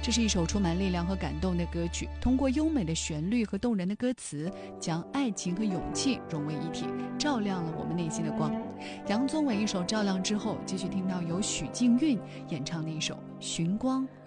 这是一首充满力量和感动的歌曲，通过优美的旋律和动人的歌词，将爱情和勇气融为一体，照亮了我们内心的光。杨宗纬一首《照亮》之后，继续听到由许静韵演唱的一首《寻光》